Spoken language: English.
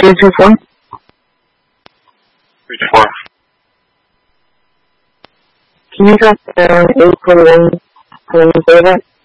324? 324. Can you drop the 841 for the data?